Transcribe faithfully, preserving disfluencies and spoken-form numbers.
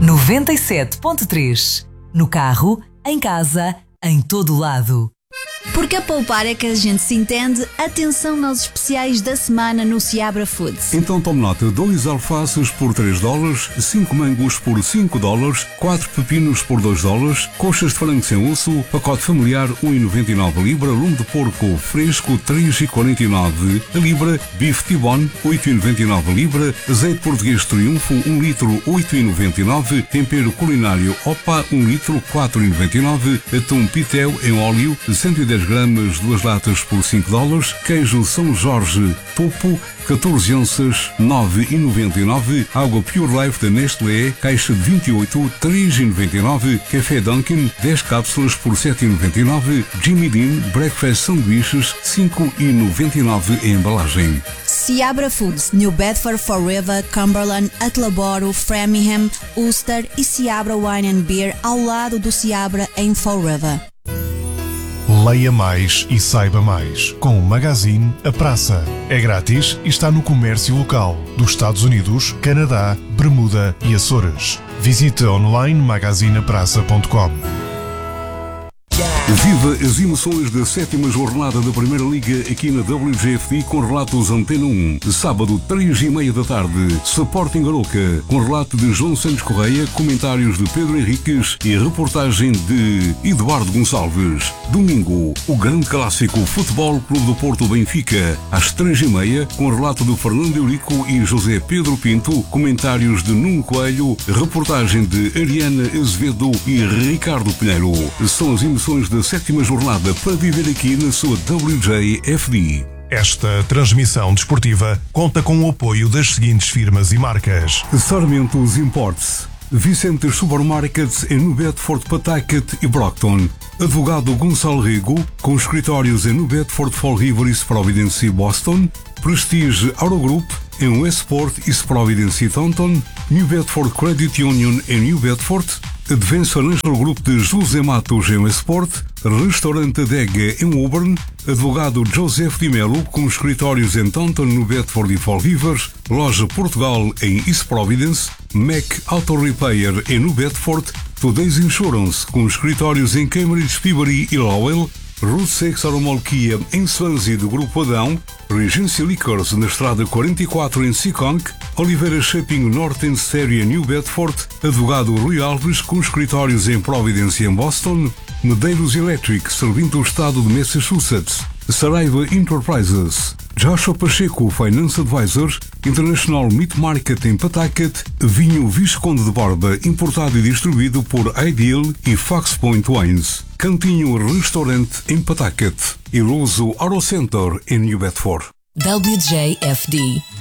noventa e sete ponto três. No carro, em casa, em todo lado. Porque a poupar é que a gente se entende. Atenção aos especiais da semana no Seabra Foods. Então tome nota: dois alfaces por três dólares, cinco mangos por cinco dólares, quatro pepinos por dois dólares, coxas de frango sem osso, pacote familiar um e noventa e nove a libra, lume de porco fresco três e quarenta e nove a libra, bife T-bone oito e noventa e nove a libra, azeite português Triunfo um litro oito e noventa e nove, tempero culinário Opa um litro quatro e noventa e nove, atum pitel em óleo cento e dez gramas, duas latas por cinco dólares, queijo São Jorge Topo catorze onças nove e noventa e nove, água Pure Life da Nestlé caixa de vinte e oito três e noventa e nove, café Dunkin dez cápsulas por sete e noventa e nove, Jimmy Dean Breakfast Sanduíches cinco e noventa e nove em embalagem. Seabra Foods, New Bedford Forever, Cumberland, Attleboro, Framingham, Ulster e Seabra Wine and Beer ao lado do Seabra em Forever. Leia mais e saiba mais com o Magazine A Praça. É grátis e está no comércio local dos Estados Unidos, Canadá, Bermuda e Açores. Visite online magazine a praça ponto com. Viva as emoções da sétima jornada da Primeira Liga aqui na W G F D com relatos Antena um. Sábado, três e meia da tarde, Sporting Aroca, com relato de João Santos Correia, comentários de Pedro Henriques e reportagem de Eduardo Gonçalves. Domingo, o grande clássico Futebol Clube do Porto Benfica, às três e meia, com relato de Fernando Eurico e José Pedro Pinto, comentários de Nuno Coelho, reportagem de Ariana Azevedo e Ricardo Pinheiro. São as emoções da sétima jornada para viver aqui na sua W J F D. Esta transmissão desportiva conta com o apoio das seguintes firmas e marcas: Sarmentos Imports, Vicente Supermarkets em New Bedford, Pawtucket e Brockton, Advogado Gonçalo Rego, com escritórios em New Bedford, Fall River, East Providence e Boston, Prestige Auto Group em Westport, East Providence e Taunton, New Bedford Credit Union em New Bedford, Advance Financial Group de José Matos em Westport, Restaurante Adega em Woburn, Advogado Joseph Di Melo, com escritórios em Taunton, New Bedford e Fall River, Loja Portugal em East Providence, Mac Auto Repair em New Bedford, Today's Insurance, com escritórios em Cambridge, Peabody e Lowell, Route seis Aromolquia em Swansea do Grupo Adão, Regency Liquors na Estrada quarenta e quatro em Seekonk, Oliveira Shopping North em Stereo em New Bedford, Advogado Rui Alves, com escritórios em Providence e em Boston, Medeiros Electric, servindo o estado de Massachusetts, Saraiva Enterprises, Joshua Pacheco Finance Advisor, International Meat Market em Pawtucket, Vinho Visconde de Borba, importado e distribuído por Ideal e Fox Point Wines, Cantinho Restaurante em Pawtucket e Luso Auto Center em New Bedford. W J F D.